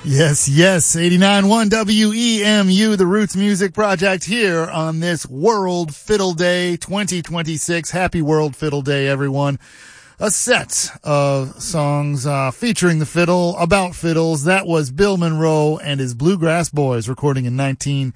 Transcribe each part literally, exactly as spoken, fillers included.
Yes, yes, eighty-nine point one W E M U, the Roots Music Project, here on this World Fiddle Day twenty twenty-six. Happy World Fiddle Day, everyone. A set of songs uh, featuring the fiddle, about fiddles. That was Bill Monroe and his Bluegrass Boys, recording in nineteen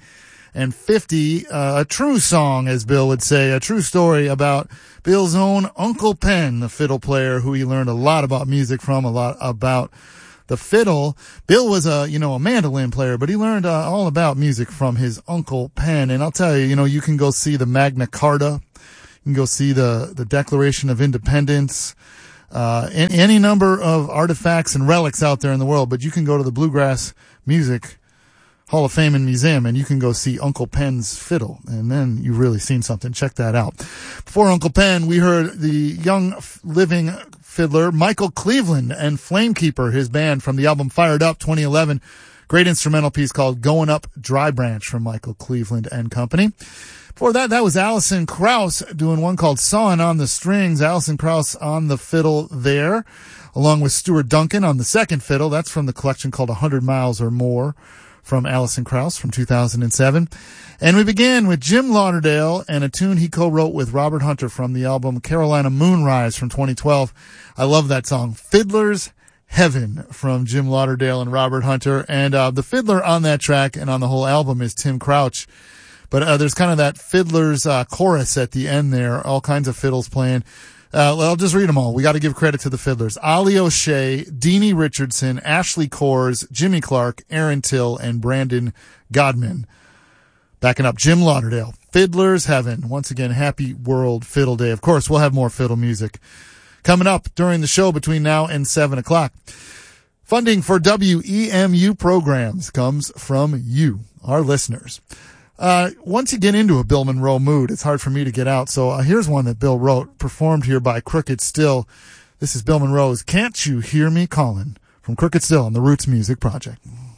fifty. Uh, a true song, as Bill would say, a true story about Bill's own Uncle Pen, the fiddle player who he learned a lot about music from, a lot about the fiddle. Bill was a, you know, a mandolin player, but he learned uh, all about music from his Uncle Pen. And I'll tell you, you know, you can go see the Magna Carta. You can go see the, the Declaration of Independence, uh, and any number of artifacts and relics out there in the world. But you can go to the Bluegrass Music Hall of Fame and Museum, and you can go see Uncle Pen's fiddle, and then you've really seen something. Check that out. Before Uncle Pen, we heard the young living fiddler Michael Cleveland and Flamekeeper, his band, from the album Fired Up twenty eleven. Great instrumental piece called Going Up Dry Branch from Michael Cleveland and Company. Before that, that was Alison Krauss doing one called Sawin' on the Strings. Alison Krauss on the fiddle there, along with Stuart Duncan on the second fiddle. That's from the collection called one hundred miles or More from Alison Krauss from two thousand seven. And we began with Jim Lauderdale and a tune he co-wrote with Robert Hunter from the album Carolina Moonrise from twenty twelve. I love that song, Fiddler's Heaven, from Jim Lauderdale and Robert Hunter. And uh, the fiddler on that track and on the whole album is Tim Crouch. But uh, there's kind of that fiddler's uh, chorus at the end there, all kinds of fiddles playing. Uh, I'll just read them all. We got to give credit to the fiddlers. Ollie O'Shea, Deanie Richardson, Ashley Kors, Jimmy Clark, Aaron Till, and Brandon Godman. Backing up, Jim Lauderdale, Fiddler's Heaven. Once again, happy World Fiddle Day. Of course, we'll have more fiddle music coming up during the show between now and seven o'clock. Funding for W E M U programs comes from you, our listeners. Uh, once you get into a Bill Monroe mood, it's hard for me to get out. So uh, here's one that Bill wrote, performed here by Crooked Still. This is Bill Monroe's Can't You Hear Me Calling from Crooked Still on the Roots Music Project.